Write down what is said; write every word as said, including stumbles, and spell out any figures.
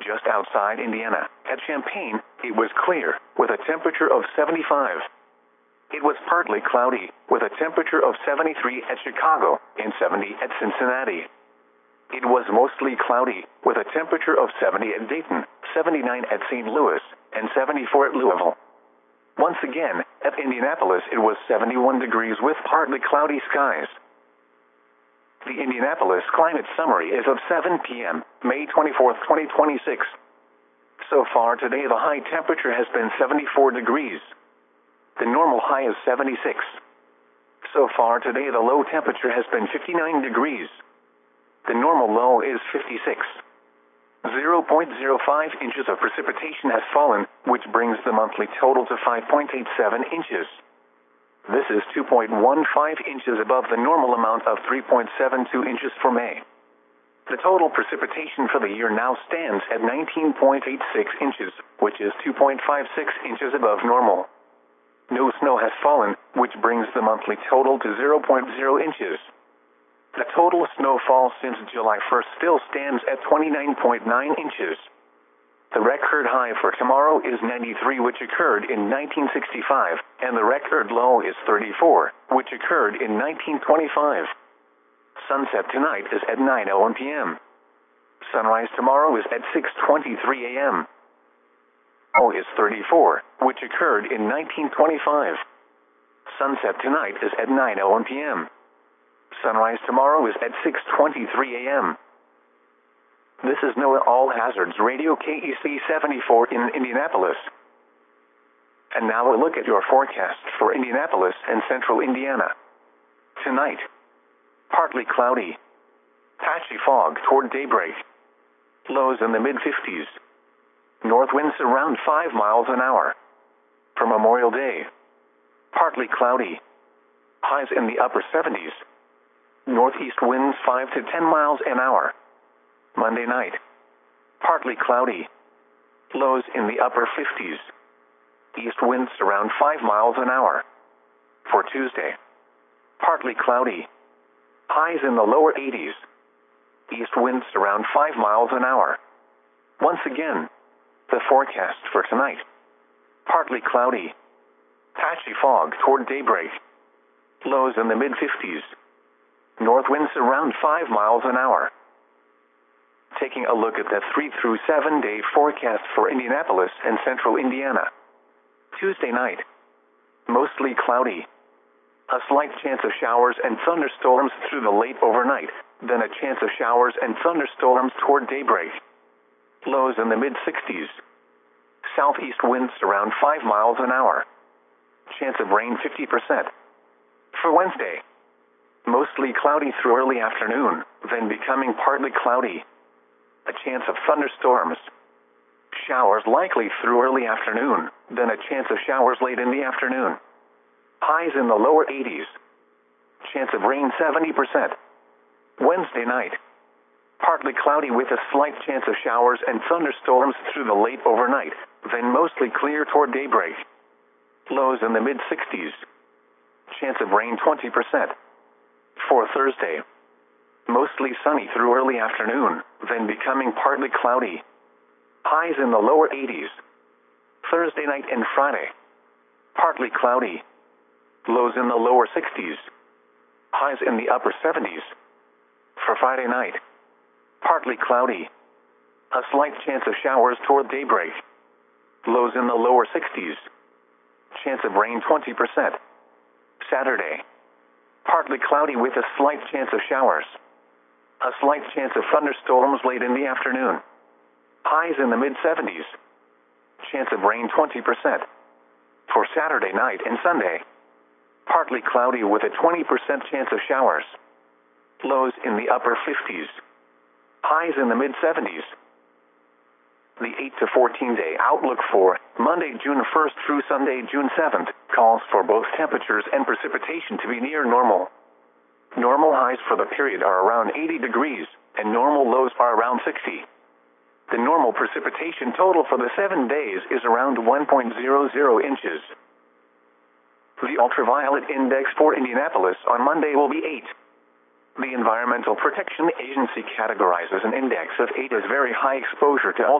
Just outside Indiana, at Champaign, it was clear, with a temperature of seventy-five. It was partly cloudy, with a temperature of seventy-three at Chicago and seventy at Cincinnati. It was mostly cloudy, with a temperature of seventy at Dayton, seventy-nine at Saint Louis, and seventy-four at Louisville. Once again, at Indianapolis it was seventy-one degrees with partly cloudy skies. The Indianapolis Climate Summary is of seven p m, May twenty-fourth, twenty twenty-six. So far today the high temperature has been seventy-four degrees. The normal high is seventy-six. So far today the low temperature has been fifty-nine degrees. The normal low is fifty-six. zero point zero five inches of precipitation has fallen, which brings the monthly total to five point eight seven inches. This is two point one five inches above the normal amount of three point seven two inches for May. The total precipitation for the year now stands at nineteen point eight six inches, which is two point five six inches above normal. No snow has fallen, which brings the monthly total to zero point zero inches. The total snowfall since July first still stands at twenty-nine point nine inches. The record high for tomorrow is ninety-three, which occurred in nineteen sixty-five, and the record low is thirty-four, which occurred in nineteen twenty-five. Sunset tonight is at nine oh one p m Sunrise tomorrow is at six twenty-three a m Low is thirty-four, which occurred in nineteen twenty-five. Sunset tonight is at nine oh one p m Sunrise tomorrow is at six twenty-three a m This is NOAA All Hazards Radio K E C seventy-four in Indianapolis. And now a look at your forecast for Indianapolis and central Indiana. Tonight, partly cloudy. Patchy fog toward daybreak. Lows in the mid fifties. North winds around five miles an hour. For Memorial Day, partly cloudy. Highs in the upper seventies. Northeast winds five to ten miles an hour. Monday night, partly cloudy. Lows in the upper fifties. East winds around five miles an hour. For Tuesday, partly cloudy. Highs in the lower eighties. East winds around five miles an hour. Once again, the forecast for tonight. Partly cloudy. Patchy fog toward daybreak. Lows in the mid fifties. North winds around five miles an hour. Taking a look at the three through seven day forecast for Indianapolis and central Indiana. Tuesday night, mostly cloudy. A slight chance of showers and thunderstorms through the late overnight, then a chance of showers and thunderstorms toward daybreak. Lows in the mid sixties. Southeast winds around five miles an hour. Chance of rain fifty percent. For Wednesday, mostly cloudy through early afternoon, then becoming partly cloudy. A chance of thunderstorms. Showers likely through early afternoon, then a chance of showers late in the afternoon. Highs in the lower eighties. Chance of rain seventy percent. Wednesday night, partly cloudy with a slight chance of showers and thunderstorms through the late overnight, then mostly clear toward daybreak. Lows in the mid sixties. Chance of rain twenty percent. For Thursday, mostly sunny through early afternoon, then becoming partly cloudy. Highs in the lower eighties. Thursday night and Friday, partly cloudy. Lows in the lower sixties. Highs in the upper seventies. For Friday night, partly cloudy. A slight chance of showers toward daybreak. Lows in the lower sixties. Chance of rain twenty percent. Saturday, partly cloudy with a slight chance of showers. A slight chance of thunderstorms late in the afternoon. Highs in the mid seventies. Chance of rain twenty percent. For Saturday night and Sunday, partly cloudy with a twenty percent chance of showers. Lows in the upper fifties. Highs in the mid seventies. The eight to fourteen day outlook for Monday, June first through Sunday, June seventh, calls for both temperatures and precipitation to be near normal. Normal highs for the period are around eighty degrees, and normal lows are around sixty. The normal precipitation total for the seven days is around one point zero zero inches. The ultraviolet index for Indianapolis on Monday will be eight. The Environmental Protection Agency categorizes an index of eight as very high exposure to